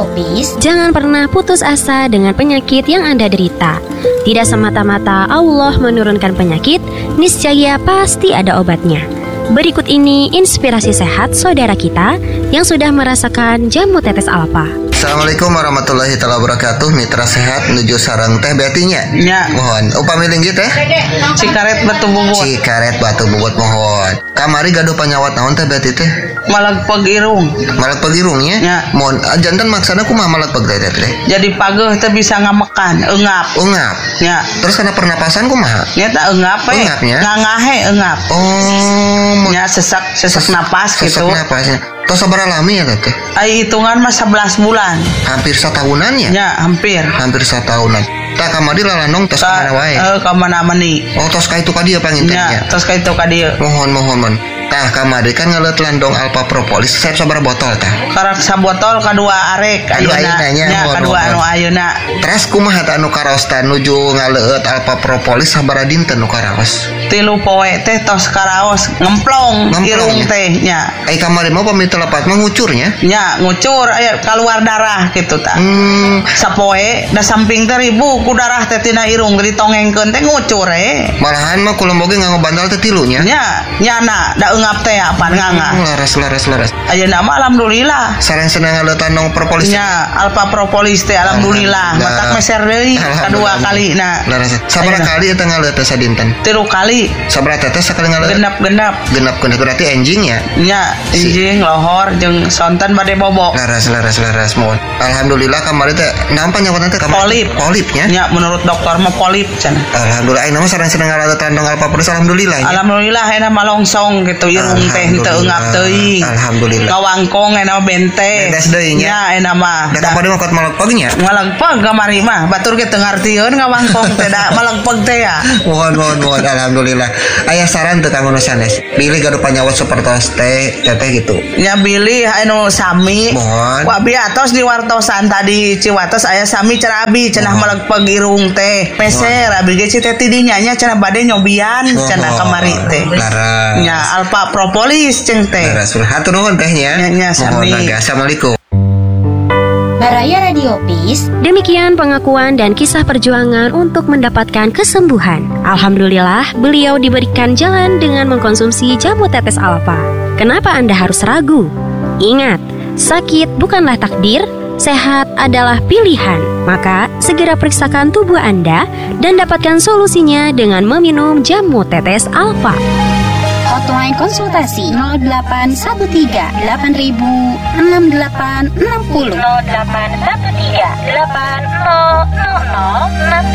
Radio Peace, jangan pernah putus asa dengan penyakit yang Anda derita. Tidak semata-mata Allah menurunkan penyakit, niscaya pasti ada obatnya. Berikut ini inspirasi sehat saudara kita yang sudah merasakan jamu tetes alfa. Assalamualaikum warahmatullahi wabarakatuh. Mitra sehat menuju sarang teh betinya. Ya. Mohon upami linggih teh. Cikaret batu bubut. Cikaret batu bubut mohon. Kamari gaduh panyawat naon teh beti teh? Malegpeg irung. Malegpeg irungnya? Ya. Mohon jantan maksana kumaha malegpeg teh? Jadi pageuh teh bisa ngamekan, eungap. Ungap. Ya. Terus kana pernapasan kumaha? Nya teh eungap we. Eungapnya? Ngangahe eungap. Oh, Nya sesak napas sesak gitu. napasnya. Tos sabaraha lami ya teh? Ai hitungan mah 11 bulan. Hampir satahunan ya? Ya, hampir. Hampir satahunan. Tah kamari lalanong tos kamana wae? Ka mana-mani. Oh, tos ka itu ka dieu pangintennya. Ya, tos ka itu ka dieu. Mohon. Tah kamari kan ngaleut landong alpha propolis. Saya sabaraha botol tah? Karak sabotol kadua arek ayeuna. Ya, kadua anu ayeuna. Terus kumaha tah anu karaos tah nuju ngaleut alpha propolis sabaraha dinten nu karaos? 3 poe teh tos karaos ngemplong irung teh nya. Ai kamari mah pamit lepat mah ngucurnya? Nya ngucur aya keluar darah gitu tah. Sapoe da samping teh ribu ku darah teh tina irung ditongengkeun teh ngucur Malahan mah kula boge nganggo bantal teh 3 nya. Nya nyana da eungap teh apaan ngangah. Laras. Ayeuna mah alhamdulillah. Sareng senang ngaleut landong propolis. Nya alpha propolis teh alhamdulillah. Matak meser deui kadua kalina. Laras. Sabaraha kali eta ngaleut teh sadinten? 3 kali. Sabaraha tetes sakali ngaleut? Genep berarti enjingnya. Nya enjing lohor jeung sonten bade bobo. Laras mohon. Alhamdulillah kamari teh naon panyawatna teh kamari? Polipnya? Ya menurut dokter mah polip cenah. Alhamdulillah ayeuna mah sareng seneng ngaleut landong alpha propolis alhamdulillah. Alhamdulillah ayeuna mah longsong gitu irung teh teu eungap teuing. Alhamdulillah. Ngawangkong ayeuna mah bente. Bedes deui nya. Ya ayeuna mah. Da kapade mah kot malegpegnya. Malegpeg kamari mah batur ge teu ngartieun ngawangkong teh da malegpeg teh ya. Mohon alhamdulillah. Aya saran teu kanggo nu sanes. Pilih gaduh panyawat sapertos teh gitu. Nya bilih anu sami. Mohon. Ku abi atos di wartosan tadi Ciwates aya sami cenah abi cenah malegpeg irung teh. Peser abi ge teh tidinya nya cenah bade nyobian cenah kamari teh. Laras. Nya alpha propolis ceng teh. Laras. Hatur nuhun tehnya. Nya sami. Assalamualaikum. Baraya Radio Peace. Demikian pengakuan dan kisah perjuangan untuk mendapatkan kesembuhan. Alhamdulillah, beliau diberikan jalan dengan mengkonsumsi jamu tetes alfa. Kenapa Anda harus ragu? Ingat, sakit bukanlah takdir, sehat adalah pilihan. Maka, segera periksakan tubuh Anda dan dapatkan solusinya dengan meminum jamu tetes alfa. Hotline konsultasi 0813 8000 6860 0813 8000